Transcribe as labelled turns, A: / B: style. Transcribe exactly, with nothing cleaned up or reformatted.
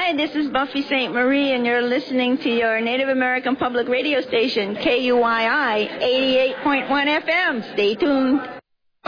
A: Hi, this is Buffy Saint Marie, and you're listening to your Native American Public Radio station, K U Y I eighty-eight point one F M. Stay tuned.